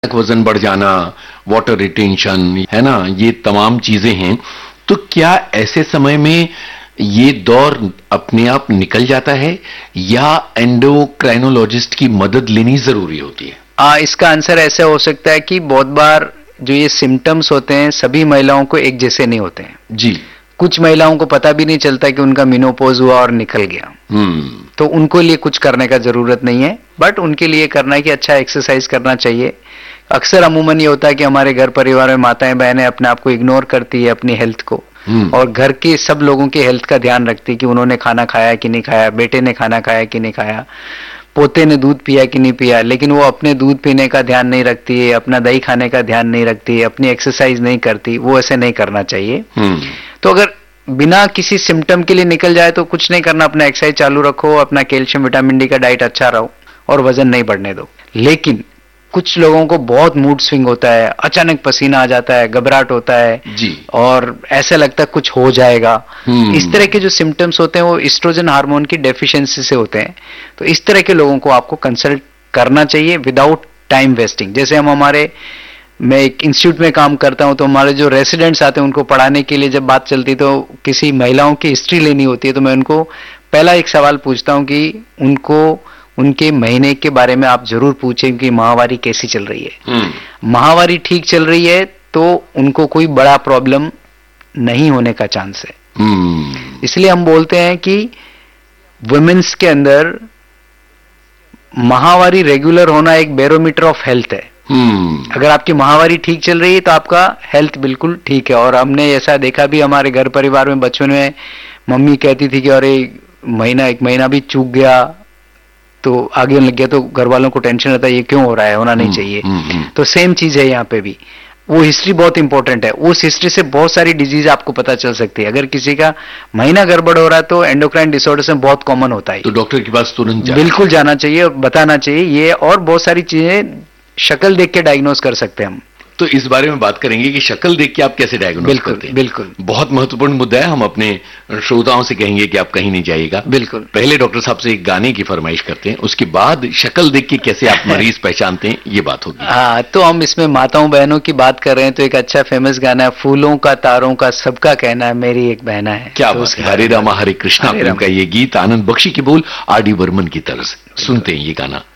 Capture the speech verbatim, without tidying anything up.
वजन बढ़ जाना, वाटर रिटेंशन, है ना, ये तमाम चीजें हैं। तो क्या ऐसे समय में ये दौर अपने आप निकल जाता है या एंडोक्राइनोलॉजिस्ट की मदद लेनी जरूरी होती है? आ, इसका आंसर ऐसा हो सकता है कि बहुत बार जो ये सिम्टम्स होते हैं सभी महिलाओं को एक जैसे नहीं होते हैं जी। कुछ महिलाओं को पता भी नहीं चलता कि उनका मेनोपॉज हुआ और निकल गया, हम्म तो उनको लिए कुछ करने का जरूरत नहीं है, बट उनके लिए करना है कि अच्छा एक्सरसाइज करना चाहिए। अक्सर अमूमन ये होता है कि हमारे घर परिवार में माताएं बहनें अपने आप को इग्नोर करती है अपनी हेल्थ को, और घर के सब लोगों की हेल्थ का ध्यान रखती है कि उन्होंने खाना खाया कि नहीं खाया, बेटे ने खाना खाया कि नहीं खाया, पोते ने दूध पिया कि नहीं पिया, लेकिन वो अपने दूध पीने का ध्यान नहीं रखती है, अपना दही खाने का ध्यान नहीं रखती है, अपनी एक्सरसाइज नहीं करती। वो ऐसे नहीं करना चाहिए। तो अगर बिना किसी सिम्टम के लिए निकल जाए तो कुछ नहीं करना, अपना एक्सरसाइज चालू रखो, अपना कैल्शियम विटामिन डी का डाइट अच्छा रहो और वजन नहीं बढ़ने दो। लेकिन कुछ लोगों को बहुत मूड स्विंग होता है, अचानक पसीना आ जाता है, घबराहट होता है जी, और ऐसा लगता है कुछ हो जाएगा। इस तरह के जो सिम्टम्स होते हैं वो एस्ट्रोजन हार्मोन की डेफिशिएंसी से होते हैं। तो इस तरह के लोगों को आपको कंसल्ट करना चाहिए विदाउट टाइम वेस्टिंग। जैसे हम हमारे मैं एक इंस्टीट्यूट में काम करता हूं, तो हमारे जो रेसिडेंट्स आते हैं उनको पढ़ाने के लिए जब बात चलती तो किसी महिलाओं की हिस्ट्री लेनी होती है, तो मैं उनको पहला एक सवाल पूछता हूं कि उनको उनके महीने के बारे में आप जरूर पूछें कि माहवारी कैसी चल रही है। माहवारी ठीक चल रही है तो उनको कोई बड़ा प्रॉब्लम नहीं होने का चांस है। इसलिए हम बोलते हैं कि वुमेन्स के अंदर माहवारी रेगुलर होना एक बैरोमीटर ऑफ हेल्थ है। अगर आपकी माहवारी ठीक चल रही है तो आपका हेल्थ बिल्कुल ठीक है। और हमने ऐसा देखा भी हमारे घर परिवार में, बचपन में मम्मी कहती थी कि अरे महीना एक महीना भी चूक गया तो आगे लग गया, तो घर वालों को टेंशन रहता है ये क्यों हो रहा है, होना नहीं चाहिए। तो सेम चीज है यहाँ पे भी, वो हिस्ट्री बहुत इंपॉर्टेंट है। उस हिस्ट्री से बहुत सारी डिजीज आपको पता चल सकती है। अगर किसी का महीना गड़बड़ हो रहा है तो एंडोक्राइन डिसऑर्डर से बहुत कॉमन होता है, तो डॉक्टर के पास तुरंत बिल्कुल जाना चाहिए और बताना चाहिए ये। और बहुत सारी चीजें शक्ल देख के डायग्नोज कर सकते हैं हम। तो इस बारे में बात करेंगे कि शक्ल देख के आप कैसे डायग्नोज करते हैं। बिल्कुल, बहुत महत्वपूर्ण मुद्दा है। हम अपने श्रोताओं से कहेंगे कि आप कहीं नहीं जाइएगा। बिल्कुल। पहले डॉक्टर साहब से एक गाने की फरमाइश करते हैं, उसके बाद शक्ल देख के कैसे आप मरीज पहचानते हैं ये बात होगी। हाँ, तो हम इसमें माताओं बहनों की बात कर रहे हैं तो एक अच्छा फेमस गाना है, फूलों का तारों का सबका कहना है मेरी एक बहना है। क्या बात है। हरे रामा हरे कृष्णा फिल्म का ये गीत, आनंद बख्शी की बोल, आर डी बर्मन की तरफ से। सुनते हैं ये गाना।